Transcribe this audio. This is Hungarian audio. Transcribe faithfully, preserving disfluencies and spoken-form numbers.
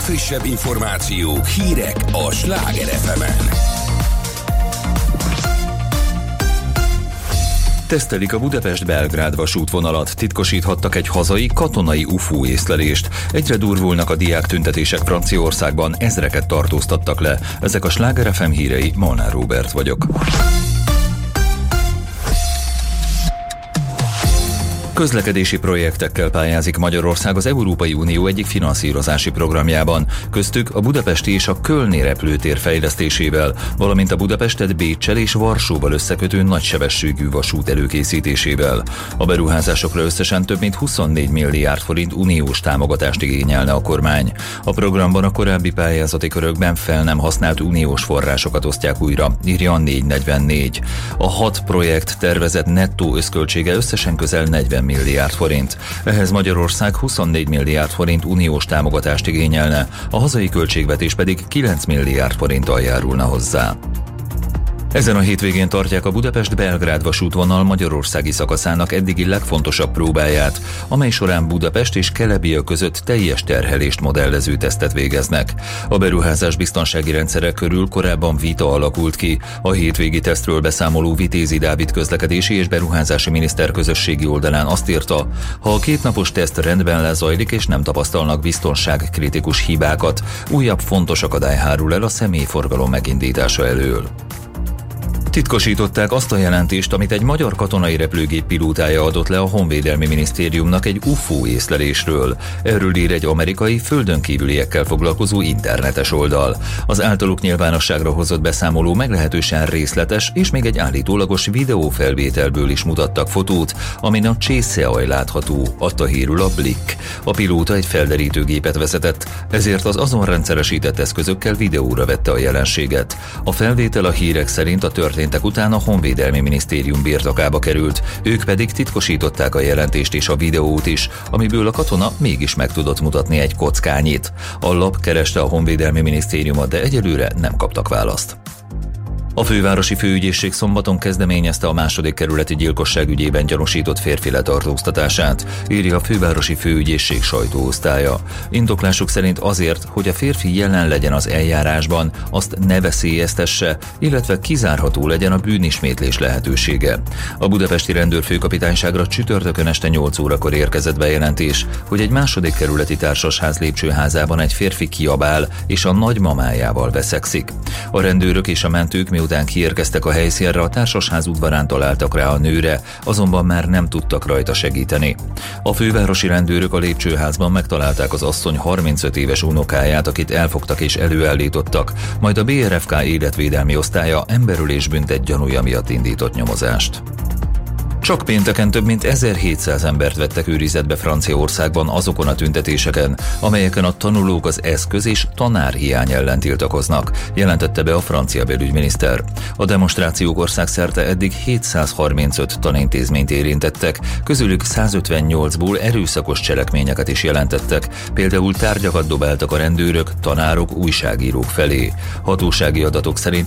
legfrissebb információk, hírek a Sláger ef emen. Tesztelik a Budapest-Belgrád vasútvonalat, titkosíthattak egy hazai katonai u f o észlelést. Egyre durvulnak a diák tüntetések Franciaországban, ezreket tartóztattak le. Ezek a Sláger ef em hírei, Molnár Róbert vagyok. Közlekedési projektekkel pályázik Magyarország az Európai Unió egyik finanszírozási programjában, köztük a budapesti és a kölni repülőtér fejlesztésével, valamint a Budapestet Béccsel és Varsóval összekötő nagysebességű vasút előkészítésével. A beruházásokra összesen több mint huszonnégy milliárd forint uniós támogatást igényelne a kormány. A programban a korábbi pályázati körökben fel nem használt uniós forrásokat osztják újra, írja a négy negyvennégy. A hat projekt tervezett nettó összköltsége összesen közel negyven milliárd forint. Ehhez Magyarország huszonnégy milliárd forint uniós támogatást igényelne, a hazai költségvetés pedig kilenc milliárd forinttal járulna hozzá. Ezen a hétvégén tartják a Budapest-Belgrád vasútvonal magyarországi szakaszának eddigi legfontosabb próbáját, amely során Budapest és Kelebia között teljes terhelést modellező tesztet végeznek. A beruházás biztonsági rendszerek körül korábban vita alakult ki. A hétvégi tesztről beszámoló Vitézi Dávid közlekedési és beruházási miniszter közösségi oldalán azt írta, ha a kétnapos teszt rendben lezajlik és nem tapasztalnak biztonságkritikus hibákat, újabb fontos akadály hárul el a személyforgalom megindítása elől. Titkosították azt a jelentést, amit egy magyar katonai repülőgép pilótája adott le a Honvédelmi Minisztériumnak egy u f o észlelésről. Erről ír egy amerikai földönkívüliekkel foglalkozó internetes oldal. Az általuk nyilvánosságra hozott beszámoló meglehetősen részletes, és még egy állítólagos videófelvételből is mutattak fotót, amin a csészehaj látható, adta hírül a Blick. A pilóta egy felderítőgépet vezetett, ezért az azon rendszeresített eszközökkel videóra vette a jelenséget. A felvétel a hírek szerint a történet után a Honvédelmi Minisztérium birtokába került, ők pedig titkosították a jelentést és a videót is, amiből a katona mégis meg tudott mutatni egy kockányit. A lap kereste a Honvédelmi Minisztériumot, de egyelőre nem kaptak választ. A fővárosi főügyészség szombaton kezdeményezte a második kerületi gyilkosság ügyében gyanúsított férfi letartóztatását, írja a fővárosi főügyészség sajtóosztálya. Indoklásuk szerint azért, hogy a férfi jelen legyen az eljárásban, azt ne veszélyeztesse, illetve kizárható legyen a bűnismétlés lehetősége. A budapesti rendőrfőkapitányságra csütörtökön este nyolc órakor érkezett bejelentés, hogy egy második kerületi társasház lépcsőházában egy férfi kiabál és a nagymamájával veszekszik. A rendőrök és a mentők miután kiérkeztek a helyszínre, a társasház udvarán találtak rá a nőre, azonban már nem tudtak rajta segíteni. A fővárosi rendőrök a lépcsőházban megtalálták az asszony harmincöt éves unokáját, akit elfogtak és előállítottak, majd a bé er ef ká életvédelmi osztálya emberölés büntet gyanúja miatt indított nyomozást. Csak pénteken több mint ezerhétszáz embert vettek őrizetbe Franciaországban azokon a tüntetéseken, amelyeken a tanulók az eszköz és tanárhiány ellen tiltakoznak, jelentette be a francia belügyminiszter. A demonstrációk országszerte eddig hétszázharmincöt tanintézményt érintettek, közülük százötvennyolcból erőszakos cselekményeket is jelentettek, például tárgyakat dobáltak a rendőrök, tanárok, újságírók felé. Hatósági adatok szerint